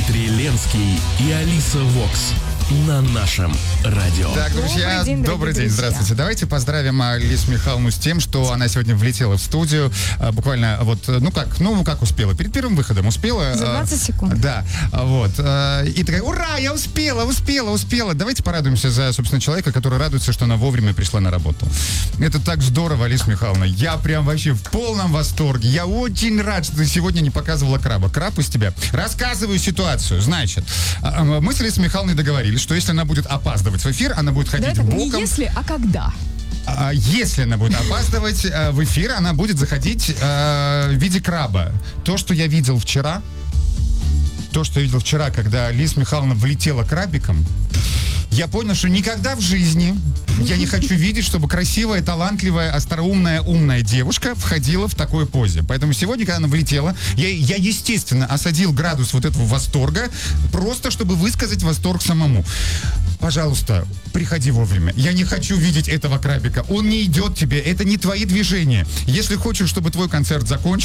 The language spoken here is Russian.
Дмитрий Ленский и Алиса Вокс на нашем радио. Так, друзья, добрый день, здравствуйте. Давайте поздравим Алису Михайловну с тем, что она сегодня влетела в студию. Буквально вот, как успела? Перед первым выходом успела. За 20 секунд. Да, вот. И такая, ура, я успела. Давайте порадуемся за, собственно, человека, который радуется, что она вовремя пришла на работу. Это так здорово, Алиса Михайловна. Я прям вообще в полном восторге. Я очень рад, что ты сегодня не показывала краба. Краб из тебя. Рассказываю ситуацию. Значит, мы с Алисой Михайловной договорились, что если она будет опаздывать в эфир, она будет ходить боком. Не если, а когда? Если она будет опаздывать в эфир, она будет заходить в виде краба. То, что я видел вчера, когда Алиса Михайловна влетела крабиком, я понял, что никогда в жизни я не хочу видеть, чтобы красивая, талантливая, остроумная, умная девушка входила в такой позе. Поэтому сегодня, когда она влетела, я естественно, осадил градус вот этого восторга, просто чтобы высказать восторг самому. Пожалуйста, приходи вовремя. Я не хочу видеть этого крабика. Он не идет тебе. Это не твои движения. Если хочешь, чтобы твой концерт закончился,